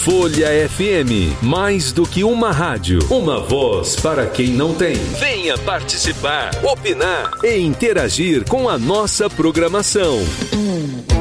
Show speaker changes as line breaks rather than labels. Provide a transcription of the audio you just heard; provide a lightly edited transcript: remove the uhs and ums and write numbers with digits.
Folha FM, mais do que uma rádio, uma voz para quem não tem. Venha participar, opinar e interagir com a nossa programação.